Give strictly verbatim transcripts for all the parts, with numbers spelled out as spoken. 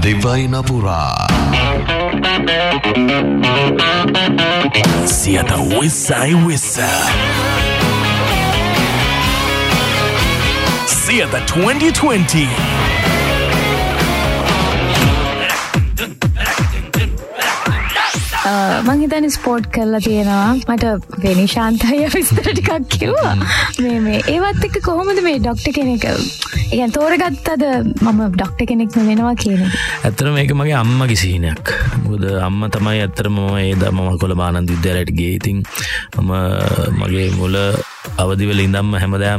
Devainapura Siata Wissai Wissa Siata twenty twenty මං හිතන්නේ sport කරලා තියෙනවා මට වෙනි ශාන්තය විස්තර ටිකක් කිව්වා මේ මේ ඒවත් එක්ක කොහොමද මේ ડોක්ටර් කෙනෙක් ඒ කියන්නේ තෝරගත්තද මම ડોක්ටර් කෙනෙක් වෙනවා කියන එක ඇත්තටම මේක මගේ අම්මගේ සීනයක් මොකද අම්මා තමයි ඇත්තටම මම ඒ දා මම කොළඹ ආනන්ද විද්‍යාලයට ගියේ ඉතින් මම මගේ මුල අවදි වෙල ඉඳන්ම හැමදාම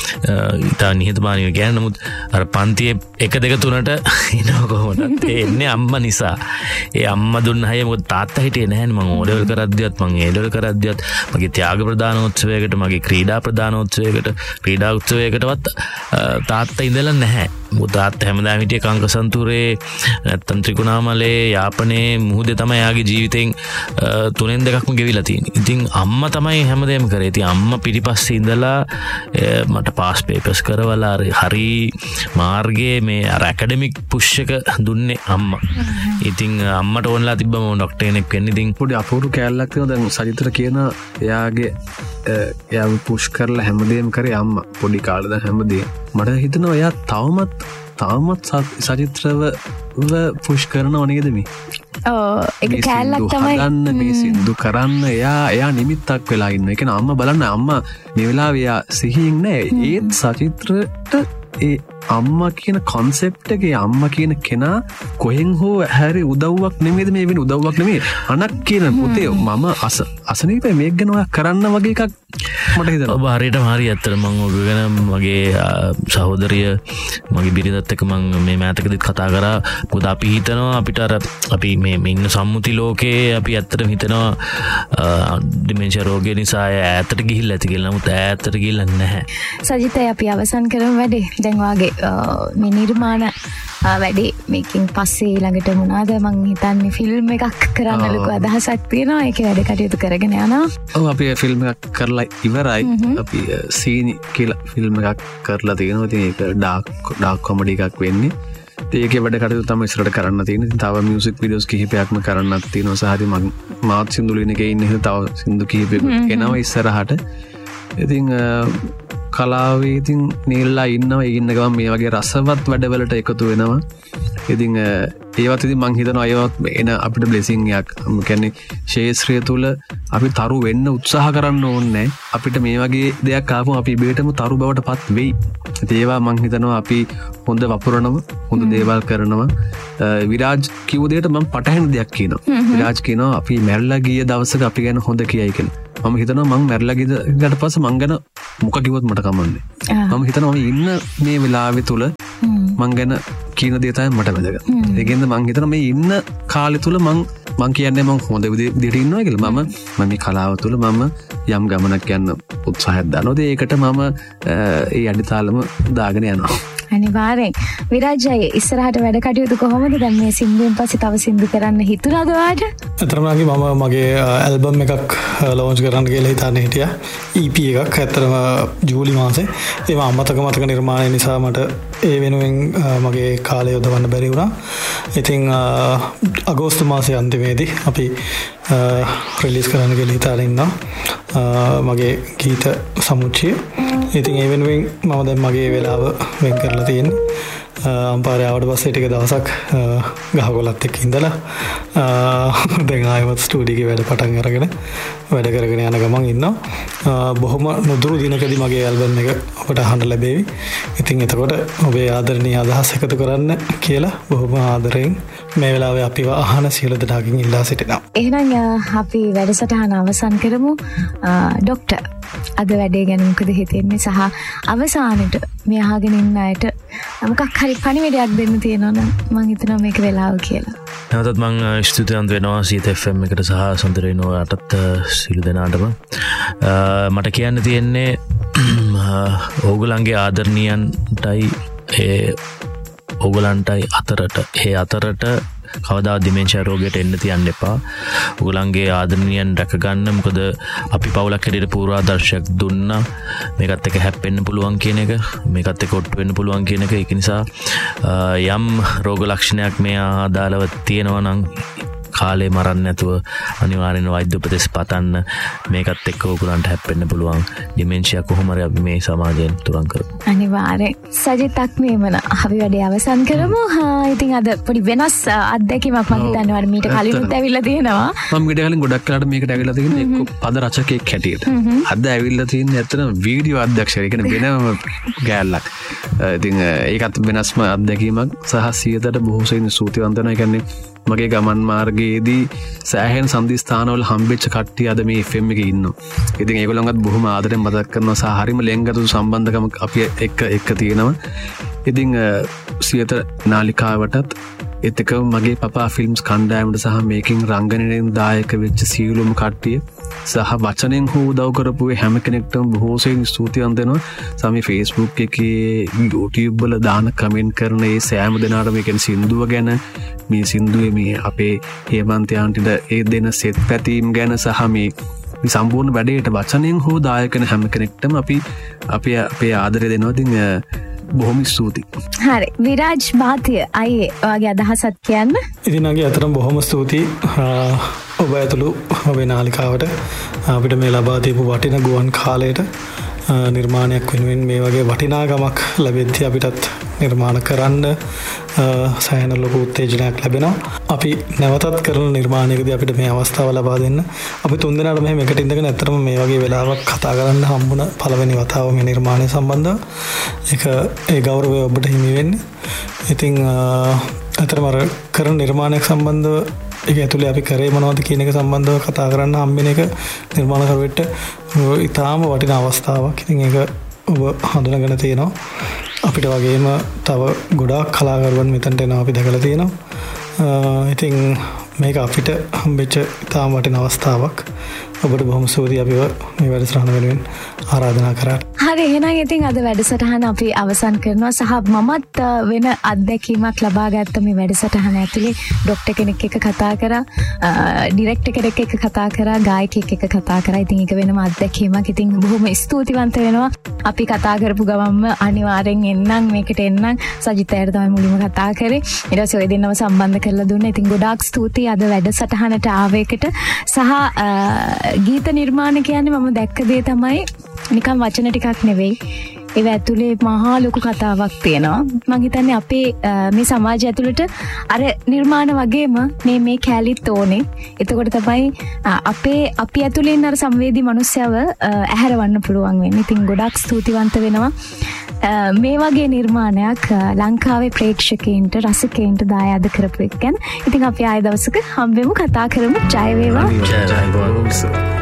ඉතා නිහතමානීව කියන්නේ නමුත් අර පන්තියේ එක දෙක තුනට එනවා කොහොමද ඒ එන්නේ අම්මා නිසා ඒ අම්මා දුන්න හැය මොකද තාත්තා හිටියේ නැහැනේ මම ඕ ලෙවල් කරද්දිවත් මම ඒ ලෙවල් කරද්දිවත් මගේ ත්‍යාග ප්‍රදානෝත්සවයකට මගේ ක්‍රීඩා ප්‍රදානෝත්සවයකට ක්‍රීඩා උත්සවයකටවත් තාත්තා ඉඳලා නැහැ මොකද තාත්තා හැමදාම හිටියේ කංකසන්තුරේ නැත්තම් ත්‍රිකුණාමලේ යාපනයේ මුහුදේ තමයි යාගේ ජීවිතෙන් තුනෙන් දෙකක්ම ගෙවිලා තියෙන්නේ ඉතින් අම්මා තමයි හැමදේම කරේ ඉතින් අම්මා පිටිපස්සේ ඉඳලා මට පාස් පේපර්ස් කරවලා හරි මාර්ගයේ මේ අර ඇකඩමික් පුෂ් එක දුන්නේ අම්මා ඉතින් අම්මට ඕනලා තිබ්බම ડોක්ටර් කෙනෙක් වෙන්න ඉතින් පොඩි අපූර්ව කැලලක් තියෙනවා දැන් සජිතර කියන එයාගේ එයා පුෂ් කරලා හැමදේම කරේ අම්මා පොඩි කාලේ දැන් හැමදේම මට හිතෙනවා එයා තවමත් තවමත් සජිත්‍රව පුෂ් කරනව නේද මේ ඔව් ඒක කැලලක් තමයි හදන්න මේ සින්දු කරන්න එයා එයා නිමිත්තක් වෙලා ඉන්න. ඒ කියන්නේ අම්මා බලන්න අම්මා මේ වෙලාවේ එයා සිහින් නැහැ. ඒත් සචිත්‍රට ඒ අම්මා කියන concept එකේ අම්මා කියන කෙනා කොහෙන් හෝ හැරි උදව්වක් නෙමෙයිද මේ වෙන උදව්වක් නෙමෙයි. අනක් කියන පුතේ මම අස අසනීපේ මේක ගැන ඔයා කරන්න වගේ එකක් මට හිතෙනවා. ඔබ හරියටම හරි ඇත්තට මම ඔබ ගැන මගේ සහෝදරිය මගේ බිරිඳත් එක්ක මම මේ මෑතකදීත් කතා කරා. මොකද අපි හිතනවා අපිට අර අපි මේ මේ ඉන්න සම්මුති ලෝකේ අපි ඇත්තටම හිතනවා ඩිමෙන්ෂියා රෝගය නිසා ඈතට ගිහිල්ලා ඇති කියලා. නමුත් ඈතට ගිහිල්ලා නැහැ. සජිතයි අපි අවසන් කරමු වැඩේ. දැන් වාගේ මේ නිර්මාණ වැඩේ මේකින් පස්සේ ඊළඟට මොනවාද මං හිතන්නේ ෆිල්ම් එකක් කරන්න ලොකු අදහසක් තියෙනවා. ඒකේ වැඩ කටයුතු කරගෙන යනවා. ඔව් අපි ෆිල්ම් එකක් කරලා ඉවරයි. අපි සීනි කියලා ෆිල්ම් එකක් කරලා තියෙනවා. ඉතින් ඒක ඩාර්ක් ඩාර්ක් කොමඩි එකක් වෙන්නේ. ඒකේ වැඩ කටයුතු තමයි ඉස්සරහට කරන්න තියෙන්නේ. ඉතින් තව මියුසික් වීඩියෝස් කිහිපයක්ම කරන්නත් තියෙනවා. සහදී මම මාත් සින්දුලිනකේ ඉන්නේ තව සින්දු කිහිපයකට එනවා ඉස්සරහට. ඉතින් කලාවේ ඉතින් නිල්ලා ඉන්නවා. ඉන්න ගමන් මේ වගේ රසවත් වැඩවලට එකතු වෙනවා. ඉතින් ඒවත් ඉතින් මං හිතනවා ඒවත් එන අපිට බ්ලෙසිං එකක්. මම කියන්නේ ශේත්‍රය තුල අපි තරු වෙන්න උත්සාහ කරන්න ඕනේ. අපිට මේ වගේ දෙයක් ආවම අපි ඉබේටම තරු බවට පත් වෙයි. ඒවා මං හිතනවා අපි හොඳ වපුරනවා, හොඳ දේවල් කරනවා. විරාජ් කිව්ව දෙයට මම පටහැන දෙයක් කියනවා. විරාජ් කියනවා අපි මැරලා ගිය දවසක අපි ගැන හොඳ කියයි කියලා. මම හිතනවා මං මැරලා ගියට පස්සේ මං ගැන මොකක් කිව්වොත් මට කමන්නේ. මම හිතනවා මම ඉන්න මේ වෙලාවේ තුල මං ගැන කියන දේ තමයි මට වැදගත්. ඒකෙන්ද මං හිතනවා මේ ඉන්න කාලය තුල මං මං කියන්නේ මං හොඳ විදිහට ඉන්නවා කියලා. මම මම මේ කලාව තුල මම යම් ගමනක් යන්න උත්සාහයක් දානවා. ඒකට මම ඒ අඩිතාලම දාගෙන යනවා. අනිවාර්යෙන්. විරාජ්ජයි ඉස්සරහට වැඩ කටයුතු කොහොමද? දැන් මේ සින්දුවෙන් පස්සේ තව සින්දු කරන්න හිතුණාද ඔයාට? අතරම මම මගේ ඇල්බම් එකක් ලොන්ච් කරන්න කියලා හිතානේ හිටියා. E P එකක් ඇත්තටම ජූලි මාසේ. ඒව අමතක මතක නිර්මාණය නිසා මට ඒ වෙනුවෙන් මගේ කාලය යොදවන්න බැරි වුණා. ඉතින් අගෝස්තු මාසයේ අන්තිමේදී අපි රිලීස් කරන්න කියලා හිතාගෙන ඉන්නවා. මගේ ගීත සමුච්චය. ඉතින් ඒ වෙනුවෙන් මම දැන් මගේ වෙලාව වෙන් කරලා තියෙන්නේ. අම්පාරේ ආවට පස්සේ ටික දවසක් ගහකොළත් එක්ක ඉඳලා දැන් ආයෙත් ස්ටුඩියෝ එකේ වැඩ පටන් අරගෙන වැඩ කරගෙන යන ගමන් ඉන්නවා. බොහොම නුදුරු දිනකදී මගේ ඇල්බම් එක ඔබට අහන්න ලැබෙවි. ඉතින් එතකොට ඔබේ ආදරණීය අදහස් එකතු කරන්න කියලා බොහොම ආදරෙන් මේ වෙලාවේ අපිව අහන සියලු දෙනාගෙන් ඉල්ලා සිටිනවා. එහෙනම් අපි වැඩසටහන අවසන් කරමු. ડોක්ටර් අද වැඩේ ගැන මොකද හිතෙන්නේ සහ අවසානයේ මේ අහගෙන ඉන්න අයට මොකක් හරි පණිවිඩයක් දෙන්න තියෙනවා නම් මම හිතනවා මේක වෙලාව කියලා. නැවතත් මම ස්තුතිවන්ත වෙනවා සීත F M එකට සහ සොන්දරේනෝටත් සියලු දෙනාටම. මට කියන්න තියෙන්නේ ඕගොල්ලන්ගේ ආදරණීයන්ටයි ඒ ඔගලන්ටයි අතරට ඒ අතරට කවදා දිමෙන්ෂා රෝගයට එන්න තියන්න එපා. ඔගලන්ගේ ආදරණීයන් රැකගන්න. මොකද අපි පවුලක් හැටියට පූර්වාදර්ශයක් දුන්නා. මේකත් එක්ක හැප්පෙන්න පුළුවන් කියන එක, මේකත් එක්ක ඔට්ටු වෙන්න පුළුවන් කියන එක. ඒක නිසා යම් රෝග ලක්ෂණයක් මේ ආදාළව තියෙනවා නම් කාලේ මරන්න නැතුව අනිවාර්යෙන් වෛද්‍ය උපදෙස් පතන්න. මේකත් එක්ක ඔයගලන්ට හැප්පෙන්න පුළුවන් ඩිමෙන්ෂියා කොහොම හරි අපි මේ සමාජයෙන් තුරන් කරමු. අනිවාර්යෙන්. සජිතක් මේමන අපි වැඩේ අවසන් කරමු. හා ඉතින් අද පොඩි වෙනස් අත්දැකීමක් මම හිතන්නේ වර මීට කලිනුත් ඇවිල්ලා තියෙනවා. මම මීට කලින් ගොඩක් කාලට මේකට ඇවිල්ලා තියෙන්නේ එක්ක පද රචකයෙක් හැටියට. අද ඇවිල්ලා තියෙන්නේ ඇත්තටම වීඩියෝ අධ්‍යක්ෂකයෙක්. ඒ කියන්නේ වෙනම ගෑල්ලක්. ඉතින් ඒකත් වෙනස්ම අත්දැකීමක් සහ සියයට බොහෝ සෙයින් ස්තුතිවන්ත වෙනවා. ඒ කියන්නේ මගේ ගමන් මාර්ගයේදී සෑහෙන සම්දිස්ථානවල හම්බෙච්ච කට්ටිය අද මේ එෆ් එම් එකේ ඉන්නවා. ඉතින් ඒගොල්ලන්වත් බොහොම ආදරෙන් මතක් කරනවා සහ හරිම ලෙන්ගතු සම්බන්ධකම අපි එක්ක එක්ක තියෙනවා. ඉතින් සියත නාලිකාවටත් එතක මගේ පපා ෆිල්ම්ස් කණ්ඩායමට සහ මේකින් රංගනයෙන් දායක වෙච්ච සියලුම කට්ටිය සහ වචනෙන් හෝ උදව් කරපු හැම කෙනෙක්ටම බොහෝ සෙයින් ස්තුතිවන්ත වෙනවා. සමි Facebook එකේ YouTube වල දාන කමෙන්ට් කරන ඒ සෑම දෙනාටම ඒ කියන්නේ සින්දුව ගැන මේ සින්දුවේ මේ අපේ හේමන්ත ආන්ටිට ඒ දෙන සෙත් පැතීම් ගැන සහ මේ සම්පූර්ණ වැඩේට වචනෙන් හෝ දායක වෙන හැම කෙනෙක්ටම අපි අපේ අපේ ආදරය දෙනවා. ඉතින් බොහොම ස්තුතියි. හරි විරාජ් භාතිය අයියේ ඔයාගේ අදහසක් කියන්න. ඉතින් අගේ අතරම බොහොම ස්තුතියි ඔබ ඇතුළු ඔබේ නාලිකාවට අපිට මේ ලබා දීපු වටින ගුවන් කාලයට නිර්මාණයක් වෙනුවෙන් මේ වගේ වටිනාකමක් ලැබෙද්දී අපිටත් නිර්මාණ කරන්න සෑහෙන ලොකු උත්තේජනයක් ලැබෙනවා. අපි නැවතත් කරන නිර්මාණයකදී අපිට මේ අවස්ථාව ලබා දෙන්න අපි තුන්දෙනාට මෙහෙම එකට ඉඳගෙන ඇත්තටම මේ වගේ වෙලාවක් කතා කරන්න හම්බුන පළවෙනි වතාව මේ නිර්මාණය සම්බන්ධව. ඒක ඒ ගෞරවය ඔබට හිමි වෙන්නේ. ඉතින් ඇත්තටම අර කරන නිර්මාණයක් සම්බන්ධව ඒක ඇතුලේ අපි කරේ මොනවද කියන එක සම්බන්ධව කතා කරන්න හම්බෙන එක නිර්මාණකරුවෙට ඉතාම වටින අවස්ථාවක්. ඉතින් ඒක ඔබ හඳුනගෙන තියෙනවා. අපිට වගේම තව ගොඩාක් කලාකරුවන් මෙතනට එනවා අපි දැකලා තියෙනවා. ඉතින් මේක අපිට හම්බෙච්ච ඉතාම වටින අවස්ථාවක්. ඔබට බොහොම ස්තුතියි අපිව මේ වැඩසටහන වෙනුවෙන් ආරාධනා කරාට. හරි එහෙනම් ඉතින් අද වැඩසටහන අපි අවසන් කරනවා සහ මමත් වෙන අත්දැකීමක් ලබා ගත්ත මේ වැඩසටහන ඇතුලේ ડોක්ටර් කෙනෙක් එක්ක කතා කරා, ඩිරෙක්ටර් කෙනෙක් එක්ක කතා කරා, ගායකයෙක් එක්ක කතා කරා. ඉතින් ඒක වෙනම අත්දැකීමක්. ඉතින් බොහොම ස්තුතිවන්ත වෙනවා. අපි කතා කරපු ගමන්ම අනිවාර්යෙන් එන්නම් මේකට එන්නම්. සජිතයට තමයි මුලින්ම කතා කරේ. ඊට පස්සේ ඔය දෙන්නව සම්බන්ධ කරලා දුන්නා. ඉතින් ගොඩාක් ස්තුතියි අද වැඩසටහනට ආවේකට සහ ගීත නිර්මාණ කියන්නේ මම දැක්ක දේ තමයි නිකන් වචන ටිකක් නෙවෙයි. ඒව ඇතුලේ මහා ලොකු කතාවක් තියෙනවා. මම හිතන්නේ අපේ මේ සමාජය ඇතුළට අර නිර්මාණ වගේම මේ මේ කැලිත් ඕනේ. එතකොට තමයි අපේ අපි ඇතුලේ ඉන්න අර සංවේදී මිනිස්සයව ඇහැරවන්න පුළුවන් වෙන්නේ. ඉතින් ගොඩක් ස්තුතිවන්ත වෙනවා. මේ වගේ නිර්මාණයක් ලංකාවේ ප්‍රේක්ෂකයින්ට රසිකයින්ට දායාද කරපු එක ගැන. ඉතින් අපි ආයෙ දවසක හම්බෙමු කතා කරමු. ජය වේවා. ජය වේවා.